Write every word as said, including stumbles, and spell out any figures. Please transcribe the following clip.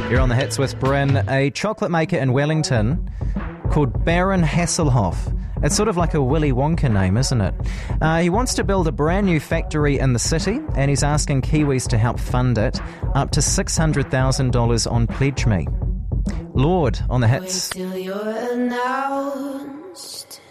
You're on the hits with Bryn. A chocolate maker in Wellington called Baron Hasselhoff. It's sort of like a Willy Wonka name, isn't it? Uh, he wants to build a brand new factory in the city, and he's asking Kiwis to help fund it, up to six hundred thousand dollars on Pledge Me. Lord on the hits. Wait till you're announced.